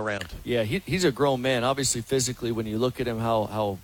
around. Yeah, he's a grown man. Obviously, physically, when you look at him, how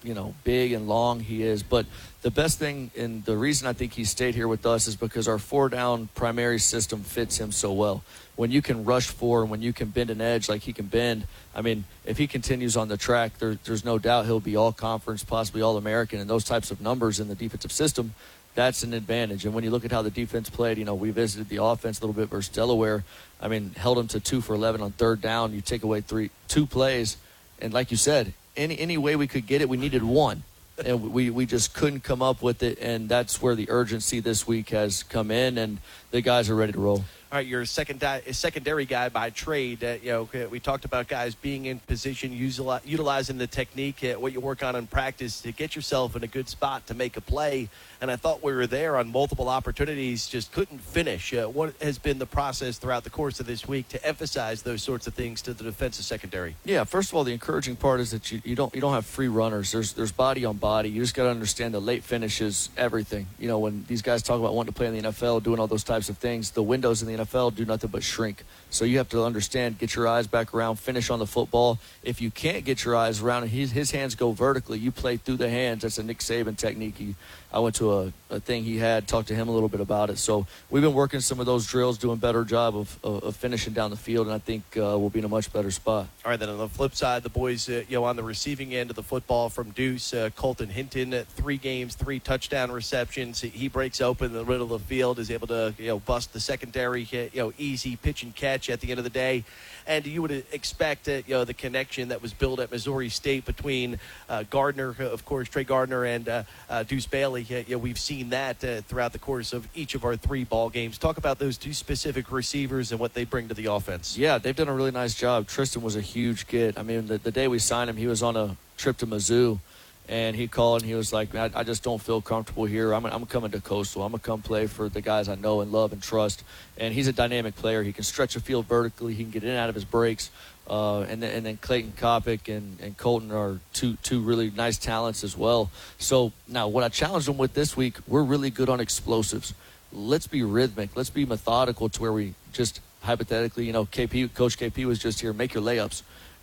big and long he is. But the best thing and the reason I think he stayed here with us is because our 4-down primary system fits him so well. When you can rush 4 and when you can bend an edge like he can bend, I mean, if he continues on the track, there's no doubt he'll be all-conference, possibly all-American, and those types of numbers in the defensive system, that's an advantage. And when you look at how the defense played, we visited the offense a little bit versus Delaware. I mean, held them to 2 for 11 on 3rd down. You take away 2 plays, and like you said, any way we could get it, we needed 1. And we just couldn't come up with it, and that's where the urgency this week has come in, and the guys are ready to roll. All right, you're a secondary guy by trade. We talked about guys being in position, utilizing the technique, what you work on in practice to get yourself in a good spot to make a play. And I thought we were there on multiple opportunities, just couldn't finish. What has been the process throughout the course of this week to emphasize those sorts of things to the defensive secondary? Yeah, first of all, the encouraging part is that you don't have free runners. There's body on body. You just got to understand the late finish is everything. When these guys talk about wanting to play in the NFL, doing all those types of things, the windows in the NFL do nothing but shrink. So you have to understand, get your eyes back around, finish on the football. If you can't get your eyes around and his hands go vertically, you play through the hands. That's a Nick Saban technique. I went to a thing he had, talked to him a little bit about it. So we've been working some of those drills, doing a better job of finishing down the field, and I think we'll be in a much better spot. All right, then on the flip side, the boys on the receiving end of the football from Deuce, Colton Hinton, 3 games, 3 touchdown receptions. He breaks open in the middle of the field, is able to bust the secondary, easy pitch and catch at the end of the day. And you would expect the connection that was built at Missouri State between Gardner, of course, Trey Gardner, and Deuce Bailey. We've seen that throughout the course of each of our 3 ball games. Talk about those 2 specific receivers and what they bring to the offense. Yeah, they've done a really nice job. Tristan was a huge get. I mean, the day we signed him, he was on a trip to Mizzou. And he called and he was like, I just don't feel comfortable here. I'm coming to Coastal. I'm going to come play for the guys I know and love and trust. And he's a dynamic player. He can stretch the field vertically. He can get in and out of his breaks. And then Clayton Kopic and Colton are two really nice talents as well. So now what I challenged them with this week, we're really good on explosives. Let's be rhythmic. Let's be methodical to where we just hypothetically, Coach KP was just here, make your layups,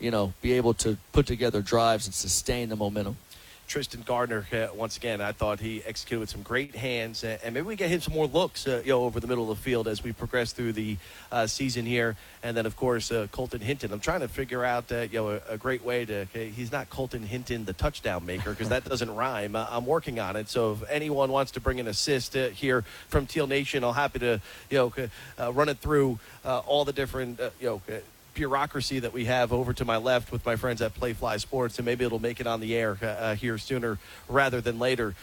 be able to put together drives and sustain the momentum. Tristan Gardner, once again, I thought he executed with some great hands, and maybe we get him some more looks, over the middle of the field as we progress through the season here. And then, of course, Colton Hinton. I'm trying to figure out, a great way to. He's not Colton Hinton, the touchdown maker, because that doesn't rhyme. I'm working on it. So if anyone wants to bring an assist here from Teal Nation, I'm happy to, run it through all the different, bureaucracy that we have over to my left with my friends at Playfly Sports, and maybe it'll make it on the air here sooner rather than later.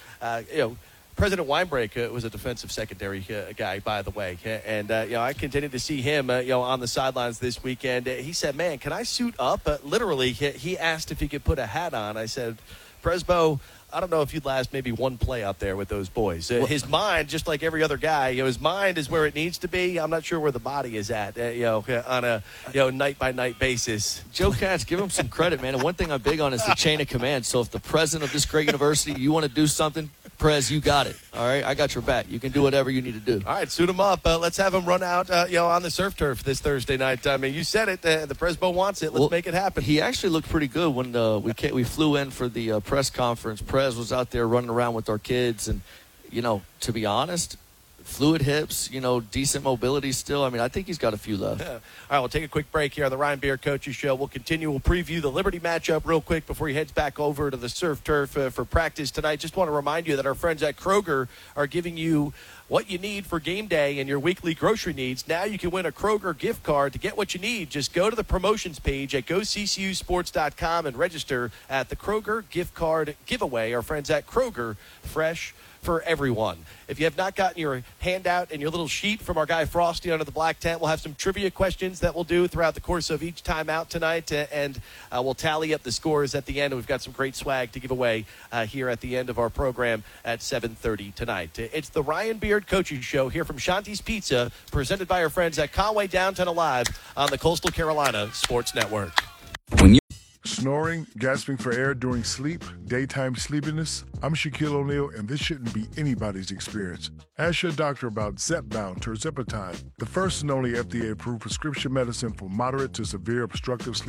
President Weinbrake was a defensive secondary guy, by the way, and I continued to see him on the sidelines this weekend. He said, man, can I suit up? Literally, he asked if he could put a hat on. I said, Presbo, I don't know if you'd last maybe 1 play out there with those boys. His mind, just like every other guy, his mind is where it needs to be. I'm not sure where the body is at, on a night-by-night basis. Joe Katz, give him some credit, man. And one thing I'm big on is the chain of command. So if the president of this great university, you want to do something, Prez, you got it. All right, I got your back. You can do whatever you need to do. All right, suit him up. Let's have him run out, on the surf turf this Thursday night. I mean, you said it. The Presbo wants it. Let's make it happen. He actually looked pretty good when we flew in for the press conference. Prez was out there running around with our kids, and to be honest, fluid hips, decent mobility still. I mean, I think he's got a few left. Yeah. All right, we'll take a quick break here on the Ryan Beard Coaches Show. We'll continue. We'll preview the Liberty matchup real quick before he heads back over to the surf turf for practice tonight. Just want to remind you that our friends at Kroger are giving you what you need for game day and your weekly grocery needs. Now you can win a Kroger gift card. To get what you need, just go to the promotions page at GoCCUSports.com and register at the Kroger gift card giveaway. Our friends at Kroger, fresh for everyone. If you have not gotten your handout and your little sheet from our guy Frosty under the black tent, we'll have some trivia questions that we'll do throughout the course of each time out tonight, and we'll tally up the scores at the end. We've got some great swag to give away here at the end of our program at 7:30 tonight. It's the Ryan Beard Coaching Show here from Shanti's Pizza, presented by our friends at Conway Downtown Alive on the Coastal Carolina Sports Network. Snoring, gasping for air during sleep, daytime sleepiness? I'm Shaquille O'Neal, and this shouldn't be anybody's experience. Ask your doctor about Zepbound tirzepatide, the first and only FDA-approved prescription medicine for moderate to severe obstructive sleep